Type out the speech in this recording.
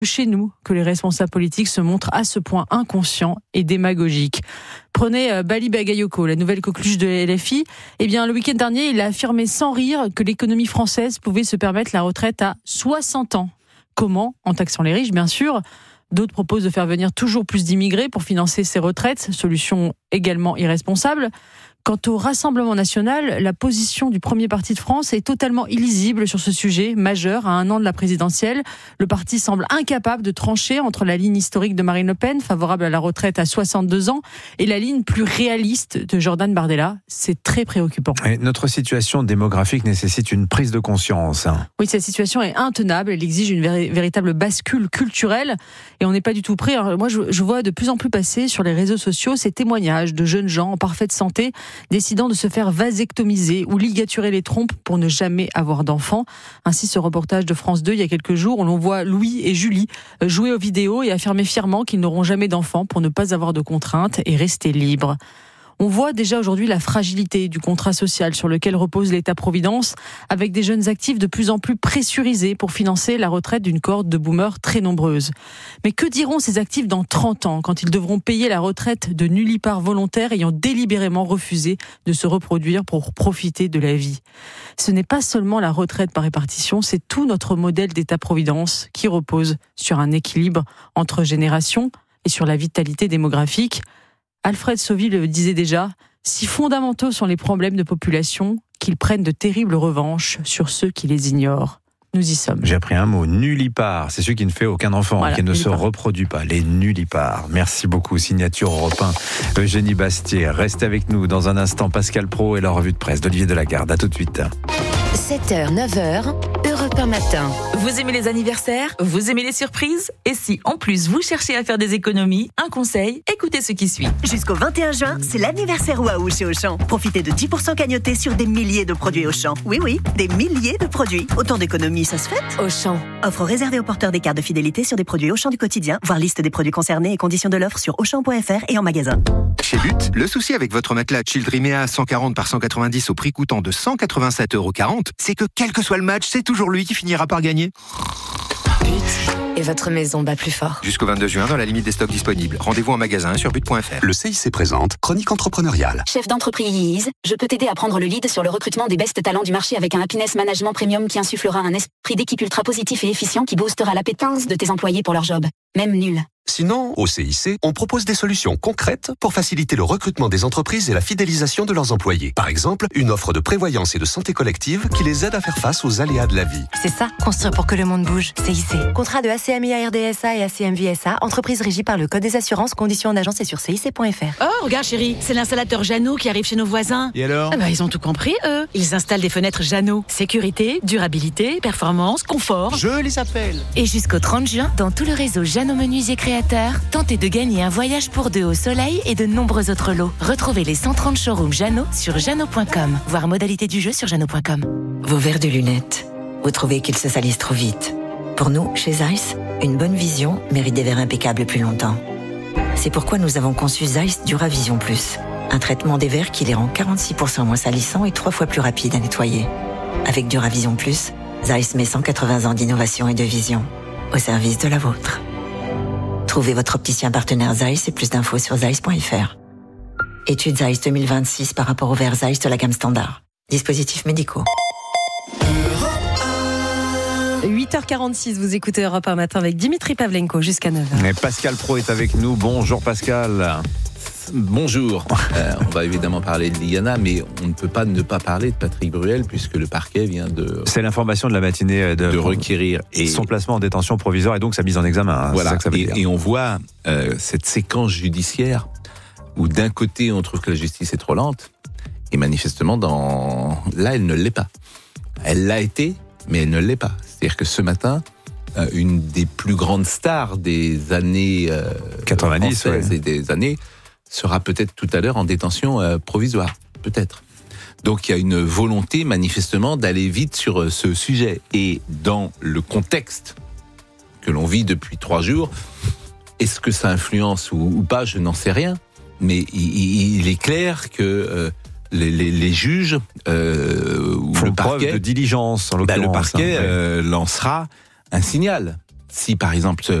chez nous que les responsables politiques se montrent à ce point inconscients et démagogiques. Prenez Bali Bagayoko, la nouvelle coqueluche de LFI. Eh bien, le week-end dernier, il a affirmé sans rire que l'économie française pouvait se permettre la retraite à 60 ans. Comment ? En taxant les riches, bien sûr. D'autres proposent de faire venir toujours plus d'immigrés pour financer ces retraites, solution également irresponsable. Quant au Rassemblement national, la position du premier parti de France est totalement illisible sur ce sujet majeur à 1 an de la présidentielle. Le parti semble incapable de trancher entre la ligne historique de Marine Le Pen, favorable à la retraite à 62 ans, et la ligne plus réaliste de Jordan Bardella. C'est très préoccupant. Et notre situation démographique nécessite une prise de conscience. Oui, cette situation est intenable. Elle exige une véritable bascule culturelle. Et on n'est pas du tout prêt. Alors, moi, je vois de plus en plus passer sur les réseaux sociaux ces témoignages de jeunes gens en parfaite santé décidant de se faire vasectomiser ou ligaturer les trompes pour ne jamais avoir d'enfants. Ainsi, ce reportage de France 2 il y a quelques jours où l'on voit Louis et Julie jouer aux vidéos et affirmer fièrement qu'ils n'auront jamais d'enfants pour ne pas avoir de contraintes et rester libres. On voit déjà aujourd'hui la fragilité du contrat social sur lequel repose l'État-providence, avec des jeunes actifs de plus en plus pressurisés pour financer la retraite d'une cohorte de boomers très nombreuse. Mais que diront ces actifs dans 30 ans, quand ils devront payer la retraite de nullipards volontaires ayant délibérément refusé de se reproduire pour profiter de la vie ? Ce n'est pas seulement la retraite par répartition, c'est tout notre modèle d'État-providence qui repose sur un équilibre entre générations et sur la vitalité démographique. Alfred Sauvy le disait déjà, si fondamentaux sont les problèmes de population qu'ils prennent de terribles revanches sur ceux qui les ignorent. Nous y sommes. J'ai appris un mot, nullipare. C'est celui qui ne fait aucun enfant, voilà, qui ne se reproduit pas. Les nullipares. Merci beaucoup. Signature Europe 1, Eugénie Bastier. Restez avec nous dans un instant. Pascal Praud et la revue de presse d'Olivier Delagarde. À tout de suite. 7h, 9h, Europe 1 matin. Vous aimez les anniversaires ? Vous aimez les surprises ? Et si, en plus, vous cherchez à faire des économies, un conseil, écoutez ce qui suit. Jusqu'au 21 juin, c'est l'anniversaire Waouh chez Auchan. Profitez de 10% cagnotés sur des milliers de produits Auchan. Oui, des milliers de produits. Autant d'économies, ça se fait ? Auchan. Offre réservée aux porteurs des cartes de fidélité sur des produits Auchan du quotidien. Voir liste des produits concernés et conditions de l'offre sur Auchan.fr et en magasin. Chez But, le souci avec votre matelas Childrimea 140 par 190 au prix coûtant de 187,40 €, c'est que quel que soit le match, c'est toujours lui qui finira par gagner. But. Et votre maison bat plus fort. Jusqu'au 22 juin, dans la limite des stocks disponibles. Rendez-vous en magasin sur but.fr. Le CIC présente Chronique entrepreneuriale. Chef d'entreprise, je peux t'aider à prendre le lead sur le recrutement des best talents du marché avec un Happiness Management Premium qui insufflera un esprit d'équipe ultra positif et efficient qui boostera l'appétence de tes employés pour leur job. Même nul. Sinon, au CIC, on propose des solutions concrètes pour faciliter le recrutement des entreprises et la fidélisation de leurs employés. Par exemple, une offre de prévoyance et de santé collective qui les aide à faire face aux aléas de la vie. C'est ça, construire pour que le monde bouge. CIC. Contrat de ACMI RDSA et ACMVSA, entreprise régie par le Code des assurances, conditions en agence et sur CIC.fr. Oh, regarde chérie, c'est l'installateur Jeannot qui arrive chez nos voisins. Et alors ? Ils ont tout compris, eux. Ils installent des fenêtres Jeannot. Sécurité, durabilité, performance, confort. Je les appelle. Et jusqu'au 30 juin, dans tout le réseau Jeannot Menuisier Créateurs, tentez de gagner un voyage pour deux au soleil et de nombreux autres lots. Retrouvez les 130 showrooms Jeannot sur jeannot.com. Voir modalité du jeu sur jeannot.com. Vos verres de lunettes, vous trouvez qu'ils se salissent trop vite. Pour nous, chez Zeiss, une bonne vision mérite des verres impeccables plus longtemps. C'est pourquoi nous avons conçu Zeiss Duravision Plus, un traitement des verres qui les rend 46% moins salissants et 3 fois plus rapides à nettoyer. Avec Duravision Plus, Zeiss met 180 ans d'innovation et de vision au service de la vôtre. Trouvez votre opticien partenaire Zeiss et plus d'infos sur zeiss.fr. Étude Zeiss 2026 par rapport aux verres Zeiss de la gamme standard. Dispositifs médicaux. 8h46, vous écoutez Europe 1 matin avec Dimitri Pavlenko jusqu'à 9h. Et Pascal Praud est avec nous. Bonjour Pascal. Bonjour. On va évidemment parler de Liliana, mais on ne peut pas ne pas parler de Patrick Bruel puisque le parquet vient de... C'est l'information de la matinée de requérir son placement en détention provisoire et donc sa mise en examen. Hein, voilà. C'est ça que ça veut dire. Et on voit cette séquence judiciaire où d'un côté on trouve que la justice est trop lente et manifestement là elle ne l'est pas. Elle l'a été, mais elle ne l'est pas. C'est-à-dire que ce matin, une des plus grandes stars des années 90 et des années sera peut-être tout à l'heure en détention provisoire, peut-être. Donc il y a une volonté manifestement d'aller vite sur ce sujet. Et dans le contexte que l'on vit depuis 3 jours, est-ce que ça influence ou pas, je n'en sais rien. Mais il est clair que les juges ou font le preuve parquet de diligence en l'occurrence. Le parquet lancera un signal. si par exemple